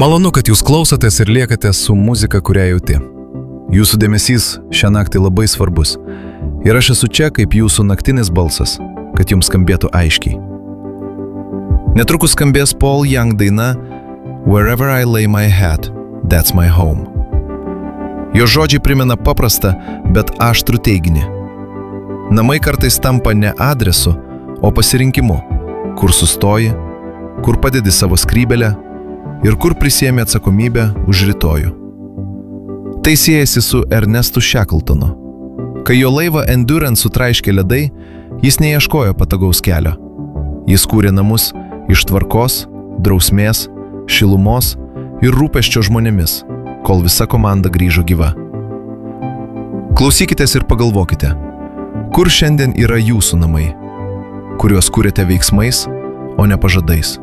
Malonu, kad jūs klausotės ir liekate su muzika, kurią jauti. Jūsų dėmesys šią naktį labai svarbus. Ir aš esu čia kaip jūsų naktinis balsas, kad jums skambėtų aiškiai. Netrukus skambės Paul Young daina Wherever I lay my head, that's my home. Jo žodžiai primena paprastą, bet aštrų teiginį. Namai kartais tampa ne adresu, o pasirinkimu, kur sustoji, kur padedi savo skrybelę ir kur prisiemi atsakomybę už rytojų. Tai siejasi su Ernestu Shackletonu. Kai jo laivą Endurance sutraiškė ledai, jis neieškojo patogaus kelio. Jis kūrė namus iš tvarkos, drausmės, šilumos ir rūpesčio žmonėmis, kol visa komanda grįžo gyva. Klausykitės ir pagalvokite, kur šiandien yra jūsų namai, kuriuos kūrėte veiksmais, o ne pažadais.